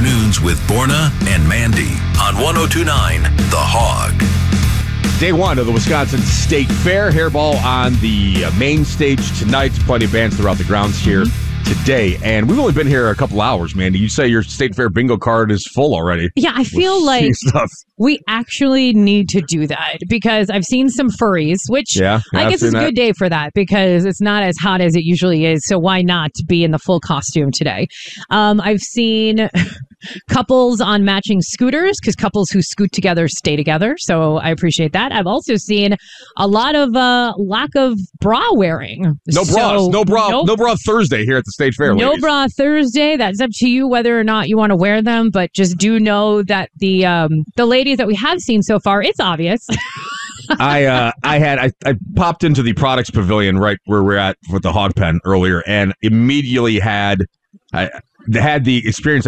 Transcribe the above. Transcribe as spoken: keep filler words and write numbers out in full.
Afternoons with Borna and Mandy on one oh two point nine The Hog. Day one of the Wisconsin State Fair. Hairball on the main stage tonight. Plenty of bands throughout the grounds here today. And we've only been here a couple hours, Mandy. You say your State Fair bingo card is full already. Yeah, I feel like stuff. we actually need to do that because I've seen some furries, which yeah, yeah, I guess is a that. good day for that because it's not as hot as it usually is. So why not be in the full costume today? Um, I've seen couples on matching scooters because couples who scoot together stay together. So I appreciate that. I've also seen a lot of uh, lack of bra wearing. No bras. So, no bra. nope. No bra Thursday here at the State Fair. No ladies. bra Thursday. That's up to you whether or not you want to wear them. But just do know that the um, the ladies that we have seen so far, it's obvious. I uh, I had I, I popped into the products pavilion right where we're at with the Hog Pen earlier, and immediately had I had the experience